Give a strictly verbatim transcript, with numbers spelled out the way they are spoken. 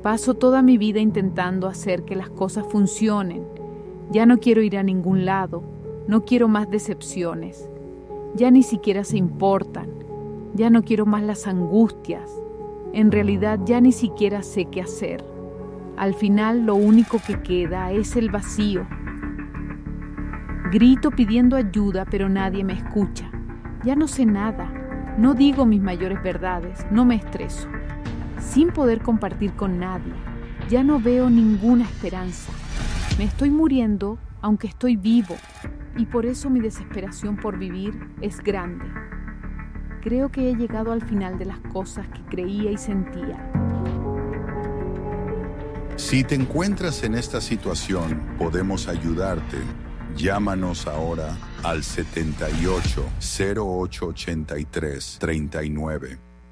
Paso toda mi vida intentando hacer que las cosas funcionen. Ya no quiero ir a ningún lado, no quiero más decepciones. Ya ni siquiera se importan, ya no quiero más las angustias. En realidad ya ni siquiera sé qué hacer. Al final lo único que queda es el vacío. Grito pidiendo ayuda, pero nadie me escucha. Ya no sé nada, no digo mis mayores verdades, no me estreso. Sin poder compartir con nadie, ya no veo ninguna esperanza. Me estoy muriendo, aunque estoy vivo, y por eso mi desesperación por vivir es grande. Creo que he llegado al final de las cosas que creía y sentía. Si te encuentras en esta situación, podemos ayudarte. Llámanos ahora al setenta y ocho, cero ocho ochenta y tres, treinta y nueve.